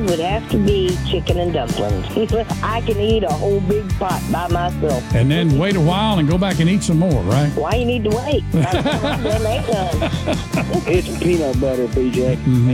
would have to be chicken and dumplings. I can eat a whole big pot by myself. And then wait a while and go back and eat some more, right? Why you need to wait? There ain't none. It's peanut butter, BJ. Mhm.